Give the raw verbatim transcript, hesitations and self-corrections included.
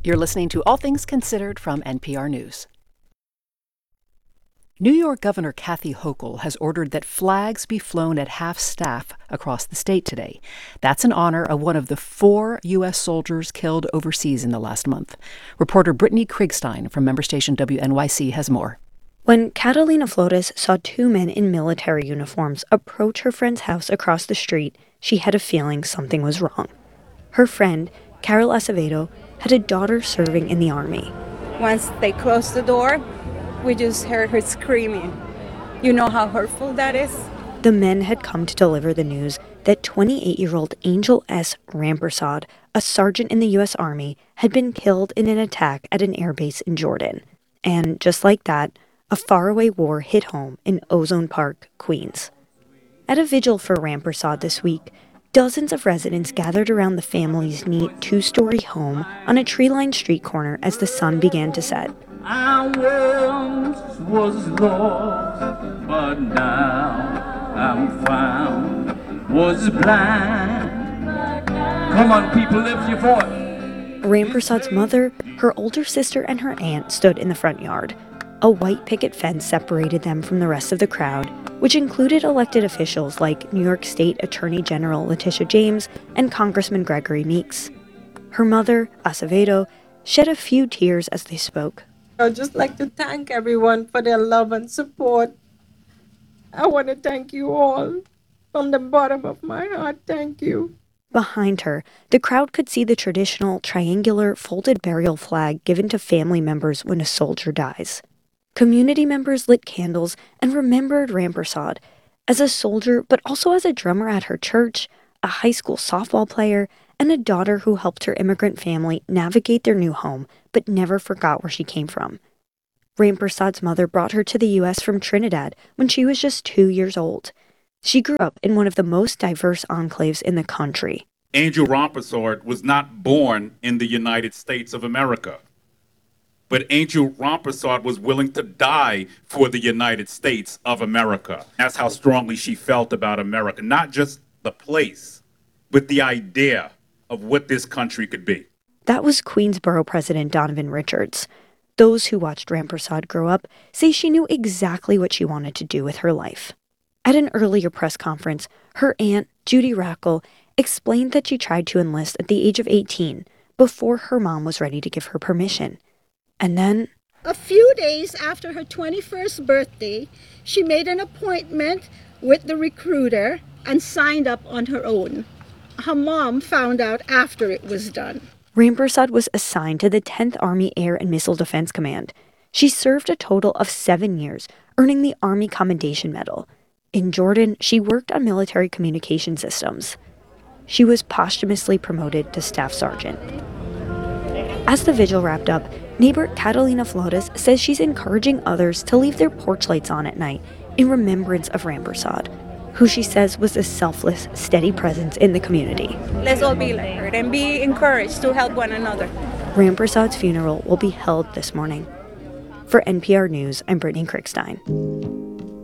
You're listening to All Things Considered from N P R News. New York Governor Kathy Hochul has ordered that flags be flown at half-staff across the state today. That's in honor of one of the four U S soldiers killed overseas in the last month. Reporter Brittany Kriegstein from member station W N Y C has more. When Catalina Flores saw two men in military uniforms approach her friend's house across the street, she had a feeling something was wrong. Her friend, Carol Acevedo, had a daughter serving in the Army. Once they closed the door, we just heard her screaming. You know how hurtful that is? The men had come to deliver the news that twenty-eight-year-old Angel S. Rampersad, a sergeant in the U S Army, had been killed in an attack at an airbase in Jordan. And just like that, a faraway war hit home in Ozone Park, Queens. At a vigil for Rampersad this week, dozens of residents gathered around the family's neat two-story home on a tree-lined street corner as the sun began to set. I once was lost, but now I'm found, was blind. Come on, people, lift your voice. Rampersad's mother, her older sister, and her aunt stood in the front yard. A white picket fence separated them from the rest of the crowd, which included elected officials like New York State Attorney General Letitia James and Congressman Gregory Meeks. Her mother, Acevedo, shed a few tears as they spoke. I'd just like to thank everyone for their love and support. I want to thank you all from the bottom of my heart. Thank you. Behind her, the crowd could see the traditional triangular folded burial flag given to family members when a soldier dies. Community members lit candles and remembered Rampersad as a soldier, but also as a drummer at her church, a high school softball player, and a daughter who helped her immigrant family navigate their new home, but never forgot where she came from. Rampersad's mother brought her to the U S from Trinidad when she was just two years old. She grew up in one of the most diverse enclaves in the country. Angel Rampersad was not born in the United States of America, but Angel Rampersad was willing to die for the United States of America. That's how strongly she felt about America, not just the place, but the idea of what this country could be. That was Queensborough President Donovan Richards. Those who watched Rampersad grow up say she knew exactly what she wanted to do with her life. At an earlier press conference, her aunt, Judy Rackle, explained that she tried to enlist at the age of eighteen, before her mom was ready to give her permission. And then, a few days after her twenty-first birthday, she made an appointment with the recruiter and signed up on her own. Her mom found out after it was done. Rampersad was assigned to the tenth Army Air and Missile Defense Command. She served a total of seven years, earning the Army Commendation Medal. In Jordan, she worked on military communication systems. She was posthumously promoted to Staff Sergeant. As the vigil wrapped up, neighbor Catalina Flores says she's encouraging others to leave their porch lights on at night in remembrance of Rampersad, who she says was a selfless, steady presence in the community. Let's all be like her and be encouraged to help one another. Rampersad's funeral will be held this morning. For N P R News, I'm Brittany Kriegstein.